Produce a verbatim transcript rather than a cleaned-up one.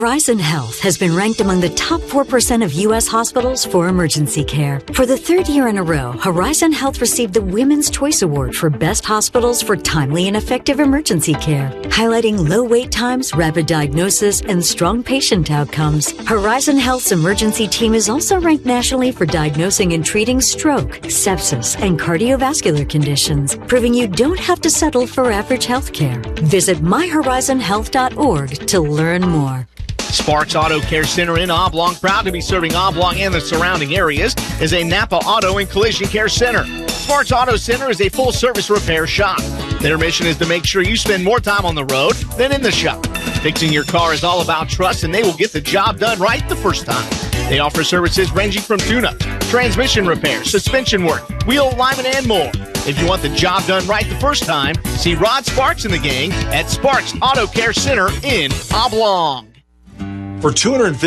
Horizon Health has been ranked among the top four percent of U S hospitals for emergency care. For the third year in a row, Horizon Health received the Women's Choice Award for Best Hospitals for Timely and Effective Emergency Care, highlighting low wait times, rapid diagnosis, and strong patient outcomes. Horizon Health's emergency team is also ranked nationally for diagnosing and treating stroke, sepsis, and cardiovascular conditions, proving you don't have to settle for average health care. Visit my horizon health dot org to learn more. Sparks Auto Care Center in Oblong, proud to be serving Oblong and the surrounding areas, is a Napa Auto and Collision Care Center. Sparks Auto Center is a full-service repair shop. Their mission is to make sure you spend more time on the road than in the shop. Fixing your car is all about trust, and they will get the job done right the first time. They offer services ranging from tune-ups, transmission repair, suspension work, wheel alignment, and more. If you want the job done right the first time, see Rod Sparks and the gang at Sparks Auto Care Center in Oblong. For two hundred fifty